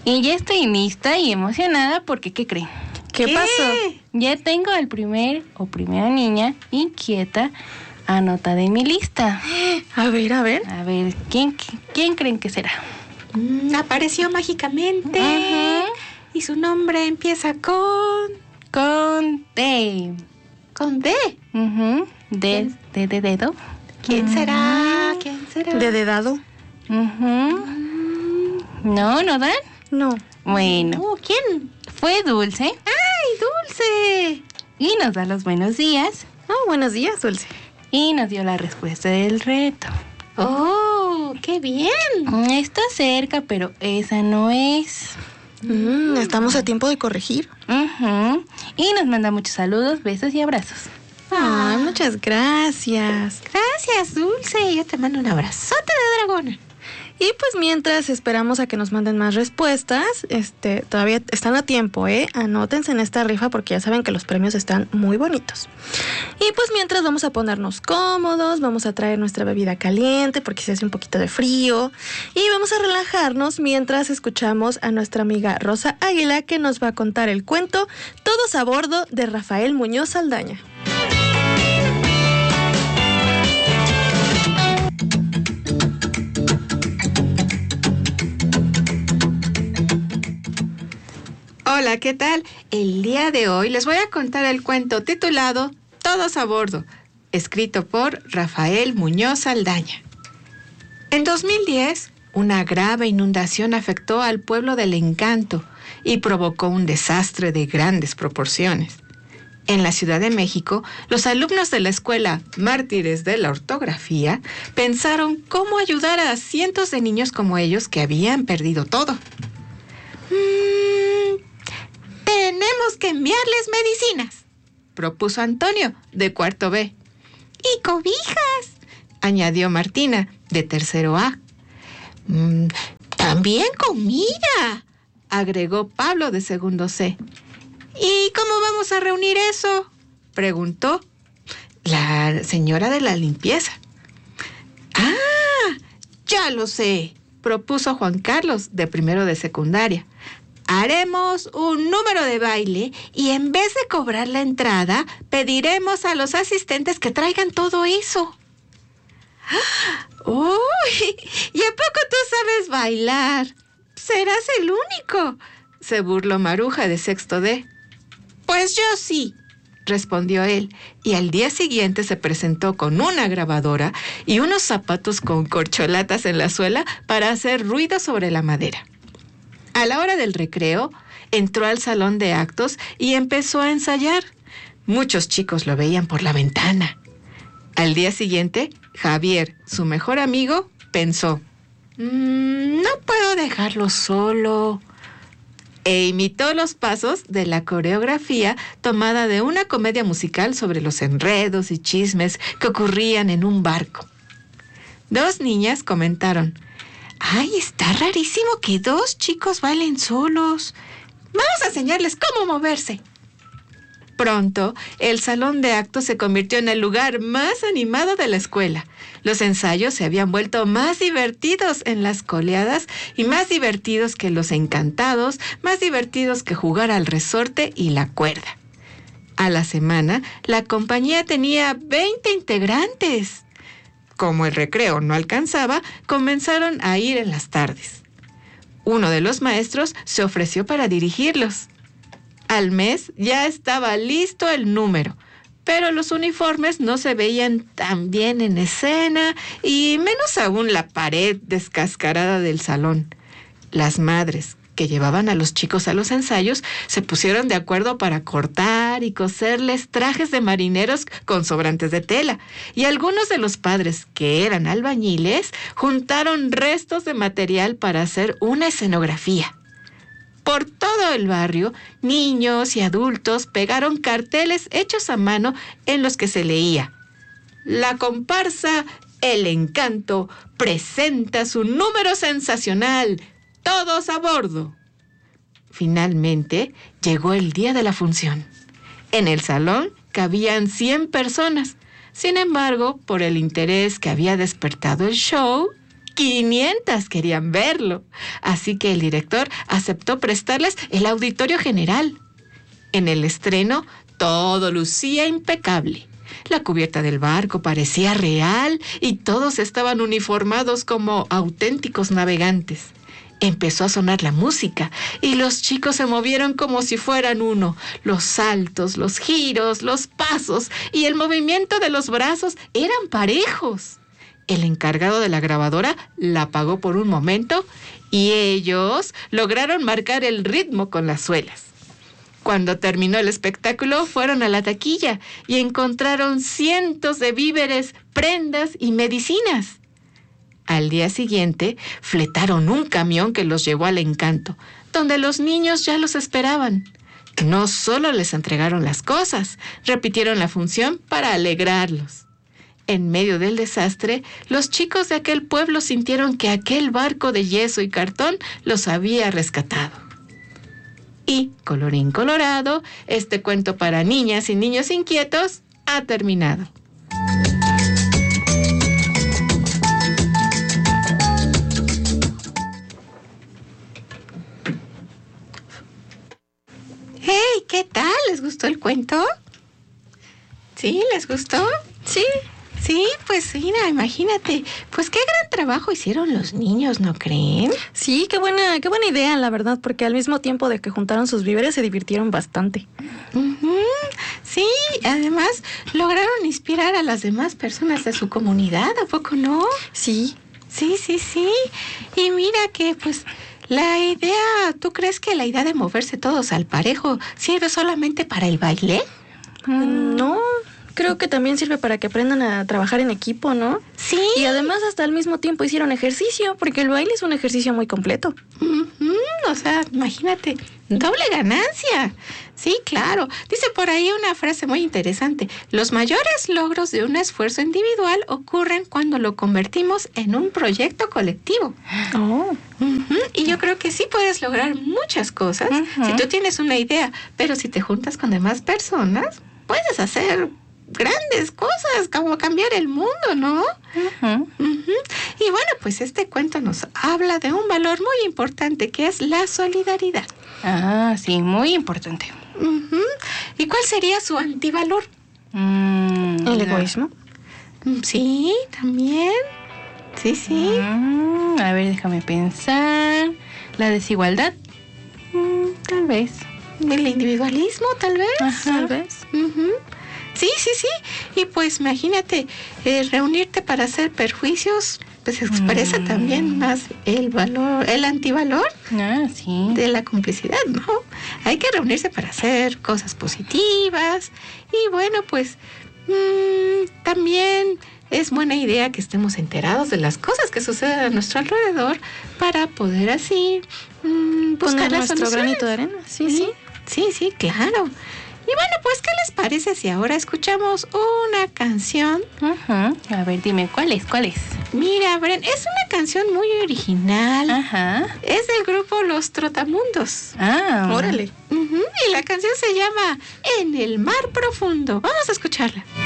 Y ya estoy lista y emocionada porque, ¿qué creen? ¿Qué pasó? Ya tengo al primera niña inquieta anotada en mi lista. A ver. A ver, ¿quién creen que será? Apareció mágicamente. Ajá. Y su nombre empieza con D. ¿Con D? D de dedo. ¿Quién será? ¿De dedado? No dan. No. Bueno. ¿Quién? Fue Dulce. ¡Ay, Dulce! Y nos da los buenos días. Oh, buenos días, Dulce. Y nos dio la respuesta del reto. ¡Oh, qué bien! Está cerca, pero esa no es. Estamos a tiempo de corregir. Y nos manda muchos saludos, besos y abrazos. Ay, muchas gracias. Gracias, Dulce. Yo te mando un abrazote de dragona. Y pues mientras esperamos a que nos manden más respuestas, todavía están a tiempo, Anótense en esta rifa porque ya saben que los premios están muy bonitos. Y pues mientras vamos a ponernos cómodos, vamos a traer nuestra bebida caliente porque se hace un poquito de frío y vamos a relajarnos mientras escuchamos a nuestra amiga Rosa Águila que nos va a contar el cuento Todos a bordo de Rafael Muñoz Saldaña. Hola, ¿qué tal? El día de hoy les voy a contar el cuento titulado Todos a bordo, escrito por Rafael Muñoz Saldaña. En 2010, una grave inundación afectó al pueblo del Encanto y provocó un desastre de grandes proporciones. En la Ciudad de México, los alumnos de la escuela Mártires de la Ortografía pensaron cómo ayudar a cientos de niños como ellos que habían perdido todo. Tenemos que enviarles medicinas, propuso Antonio, de cuarto B. Y cobijas, añadió Martina, de tercero A. También comida, agregó Pablo, de segundo C. ¿Y cómo vamos a reunir eso?, preguntó la señora de la limpieza. Ya lo sé, propuso Juan Carlos, de primero de secundaria. Haremos un número de baile y en vez de cobrar la entrada, pediremos a los asistentes que traigan todo eso. ¡Uy! ¿Y a poco tú sabes bailar? Serás el único, se burló Maruja, de sexto D. Pues yo sí, respondió él, y al día siguiente se presentó con una grabadora y unos zapatos con corcholatas en la suela para hacer ruido sobre la madera. A la hora del recreo, entró al salón de actos y empezó a ensayar. Muchos chicos lo veían por la ventana. Al día siguiente, Javier, su mejor amigo, pensó, no puedo dejarlo solo. E imitó los pasos de la coreografía tomada de una comedia musical sobre los enredos y chismes que ocurrían en un barco. Dos niñas comentaron, ¡ay, está rarísimo que dos chicos bailen solos! Vamos a enseñarles cómo moverse. Pronto, el salón de actos se convirtió en el lugar más animado de la escuela. Los ensayos se habían vuelto más divertidos en las coleadas y más divertidos que los encantados, más divertidos que jugar al resorte y la cuerda. A la semana, la compañía tenía 20 integrantes. Como el recreo no alcanzaba, comenzaron a ir en las tardes. Uno de los maestros se ofreció para dirigirlos. Al mes ya estaba listo el número, pero los uniformes no se veían tan bien en escena y menos aún la pared descascarada del salón. Las madres que llevaban a los chicos a los ensayos se pusieron de acuerdo para cortar y coserles trajes de marineros con sobrantes de tela, y algunos de los padres, que eran albañiles, juntaron restos de material para hacer una escenografía. Por todo el barrio, niños y adultos pegaron carteles hechos a mano en los que se leía: la comparsa El Encanto presenta su número sensacional, todos a bordo. Finalmente, llegó el día de la función. En el salón cabían 100 personas. Sin embargo, por el interés que había despertado el show, 500 querían verlo. Así que el director aceptó prestarles el Auditorio General. En el estreno, todo lucía impecable. La cubierta del barco parecía real y todos estaban uniformados como auténticos navegantes. Empezó a sonar la música y los chicos se movieron como si fueran uno. Los saltos, los giros, los pasos y el movimiento de los brazos eran parejos. El encargado de la grabadora la apagó por un momento y ellos lograron marcar el ritmo con las suelas. Cuando terminó el espectáculo, fueron a la taquilla y encontraron cientos de víveres, prendas y medicinas. Al día siguiente, fletaron un camión que los llevó al Encanto, donde los niños ya los esperaban. No solo les entregaron las cosas, repitieron la función para alegrarlos. En medio del desastre, los chicos de aquel pueblo sintieron que aquel barco de yeso y cartón los había rescatado. Y, colorín colorado, este cuento para niñas y niños inquietos ha terminado. ¡Hey! ¿Qué tal? ¿Les gustó el cuento? ¿Sí? ¿Les gustó? Sí. Sí, pues mira, imagínate, pues qué gran trabajo hicieron los niños, ¿no creen? Sí, qué buena idea, la verdad, porque al mismo tiempo de que juntaron sus víveres se divirtieron bastante. Sí, además lograron inspirar a las demás personas de su comunidad, ¿a poco no? Sí. Sí. Y mira que pues la idea, ¿tú crees que la idea de moverse todos al parejo sirve solamente para el baile? No, creo que también sirve para que aprendan a trabajar en equipo, ¿no? Sí. Y además hasta al mismo tiempo hicieron ejercicio, porque el baile es un ejercicio muy completo. O sea, imagínate, doble ganancia. Sí, claro. Dice por ahí una frase muy interesante. Los mayores logros de un esfuerzo individual ocurren cuando lo convertimos en un proyecto colectivo. Oh. Y yo creo que sí puedes lograr muchas cosas si tú tienes una idea, pero si te juntas con demás personas, puedes hacer grandes cosas, como cambiar el mundo, ¿no? Y bueno, pues este cuento nos habla de un valor muy importante que es la solidaridad. Ah, sí, muy importante. ¿Y cuál sería su antivalor? ¿El egoísmo? Sí, también. Sí. A ver, déjame pensar. La desigualdad. Tal vez. El individualismo, tal vez. Ajá. Tal vez. Sí. Y pues imagínate, reunirte para hacer perjuicios, pues expresa también más el valor, el antivalor Sí. de la complicidad, ¿no? Hay que reunirse para hacer cosas positivas. Y bueno, pues también es buena idea que estemos enterados de las cosas que suceden a nuestro alrededor para poder así buscar Poner las nuestro soluciones. granito de arena. Sí. Sí, claro. Y bueno, pues, ¿qué les parece si ahora escuchamos una canción? A ver, dime, ¿cuál es? Mira, Bren, es una canción muy original. Ajá. Es del grupo Los Trotamundos. Órale. Y la canción se llama En el mar profundo. Vamos a escucharla.